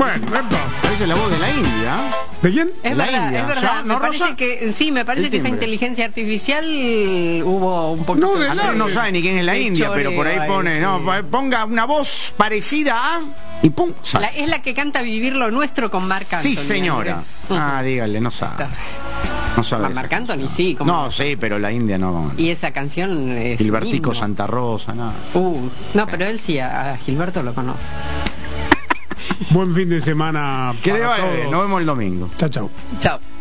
Bueno, Parece la voz de la India. ¿de quién? Es La verdad, India. es verdad. ¿Ya? ¿No, Me parece Rosa? que, sí, me parece El que esa timbre. inteligencia artificial hubo un poquito... No, de Acá no sabe ni quién es la de India, pero por ahí choreo pone, ahí, no, sí. ponga una voz parecida a... Y pum, sale. Es la que canta Vivir lo Nuestro con Marc Anthony. Sí, señora. Andrés. Ah, dígale, no sabe. Está. No sabe. Marc esa Anthony, canción. sí. ¿cómo? No, sí, pero la India no. Y esa canción es Gilbertico himno. Santa Rosa, nada. No, pero él sí, a Gilberto lo conoce. Buen fin de semana Que le para vaya bien, todos. nos vemos el domingo. Chao, chao. Chao.